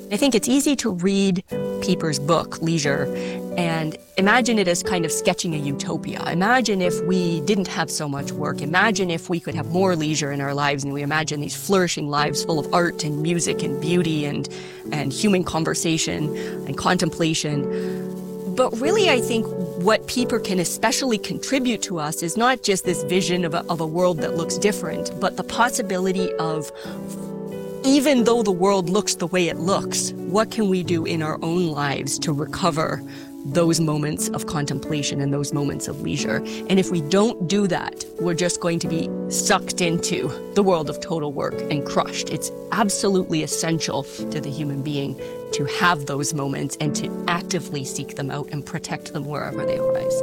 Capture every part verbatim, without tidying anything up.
I think it's easy to read Pieper's book, Leisure, and imagine it as kind of sketching a utopia. Imagine if we didn't have so much work. Imagine if we could have more leisure in our lives, and we imagine these flourishing lives full of art and music and beauty and, and human conversation and contemplation. But really, I think what Pieper can especially contribute to us is not just this vision of a, of a world that looks different, but the possibility of, even though the world looks the way it looks, what can we do in our own lives to recover those moments of contemplation and those moments of leisure? And if we don't do that, we're just going to be sucked into the world of total work and crushed. It's absolutely essential to the human being to have those moments and to actively seek them out and protect them wherever they arise.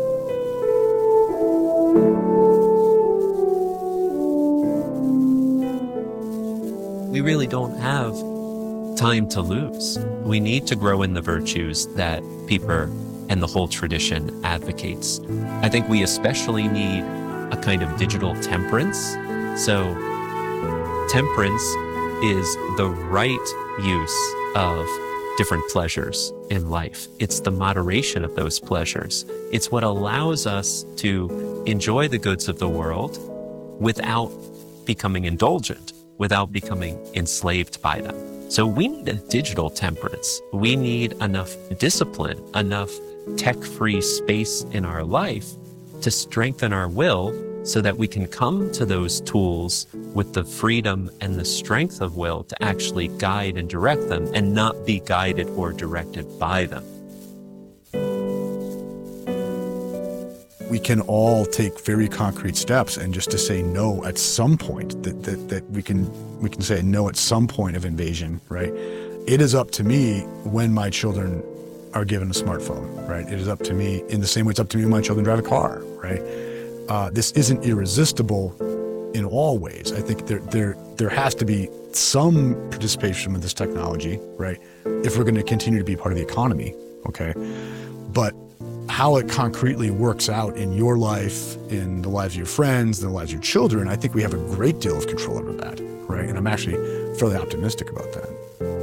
We really don't have time to lose. We need to grow in the virtues that Pieper and the whole tradition advocates. I think we especially need a kind of digital temperance. So temperance is the right use of different pleasures in life. It's the moderation of those pleasures. It's what allows us to enjoy the goods of the world without becoming indulgent, without becoming enslaved by them. So we need a digital temperance. We need enough discipline, enough tech-free space in our life to strengthen our will so that we can come to those tools with the freedom and the strength of will to actually guide and direct them and not be guided or directed by them. We can all take very concrete steps, and just to say no at some point, that, that, that we can we can say no at some point of invasion, right? It is up to me when my children are given a smartphone, right? It is up to me in the same way it's up to me when my children drive a car, right? Uh, this isn't irresistible in all ways. I think there, there, there has to be some participation with this technology, right? If we're going to continue to be part of the economy, okay? But how it concretely works out in your life, in the lives of your friends, in the lives of your children, I think we have a great deal of control over that, right? And I'm actually fairly optimistic about that.